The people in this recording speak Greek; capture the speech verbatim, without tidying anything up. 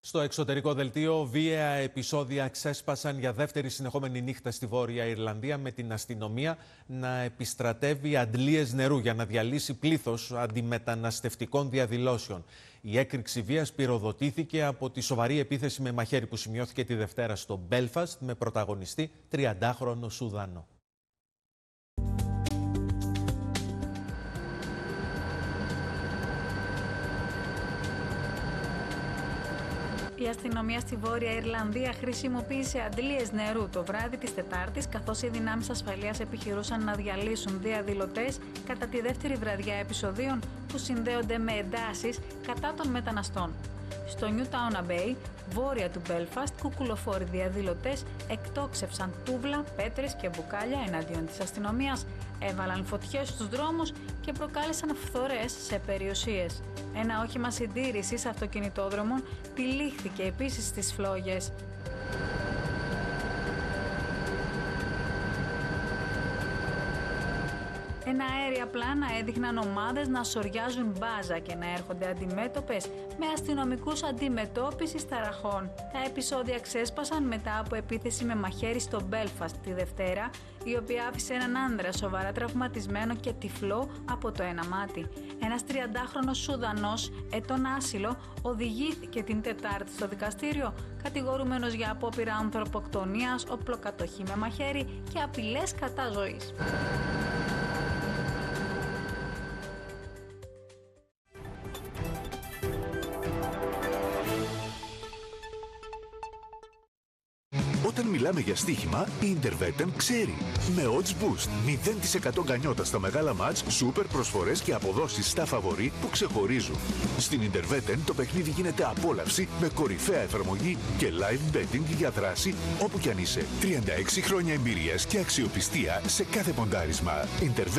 Στο εξωτερικό δελτίο, βίαια επεισόδια ξέσπασαν για δεύτερη συνεχόμενη νύχτα στη Βόρεια Ιρλανδία, με την αστυνομία να επιστρατεύει αντλίες νερού για να διαλύσει πλήθος αντιμεταναστευτικών διαδηλώσεων. Η έκρηξη βίας πυροδοτήθηκε από τη σοβαρή επίθεση με μαχαίρι που σημειώθηκε τη Δευτέρα στο Belfast, με πρωταγωνιστή τριαντάχρονο Σουδανό. Η αστυνομία στη Βόρεια Ιρλανδία χρησιμοποίησε αντλίες νερού το βράδυ της Τετάρτης, καθώς οι δυνάμεις ασφαλείας επιχειρούσαν να διαλύσουν διαδηλωτές κατά τη δεύτερη βραδιά επεισοδίων που συνδέονται με εντάσεις κατά των μεταναστών. Στο Newtown Abbey, βόρεια του Belfast, κουκουλοφόροι διαδηλωτές εκτόξευσαν τούβλα, πέτρες και μπουκάλια εναντίον της αστυνομίας, έβαλαν φωτιές στους δρόμους και προκάλεσαν φθορές σε περιουσίες. Ένα όχημα συντήρησης αυτοκινητόδρομων τυλίχθηκε επίσης στις φλόγες. Ένα αέρια πλάνα έδειχναν ομάδες να σοριάζουν μπάζα και να έρχονται αντιμέτωπες με αστυνομικούς αντιμετώπισης ταραχών. Τα επεισόδια ξέσπασαν μετά από επίθεση με μαχαίρι στο Belfast τη Δευτέρα, η οποία άφησε έναν άνδρα σοβαρά τραυματισμένο και τυφλό από το ένα μάτι. Ένας τριαντάχρονος Σουδανός, ετών άσυλο, οδηγήθηκε την Τετάρτη στο δικαστήριο, κατηγορούμενος για απόπειρα ανθρωποκτονίας, οπλοκατοχή με μαχαίρι και απειλές κατά ζωής. Όταν μιλάμε για στοίχημα, η Interveten ξέρει. Με Odds Boost, μηδέν τοις εκατό γκανιότα στα μεγάλα μάτς, σούπερ προσφορές και αποδόσεις στα φαβορί που ξεχωρίζουν. Στην Interveten το παιχνίδι γίνεται απόλαυση με κορυφαία εφαρμογή και live betting για δράση όπου κι αν είσαι. τριάντα έξι χρόνια εμπειρίας και αξιοπιστία σε κάθε ποντάρισμα.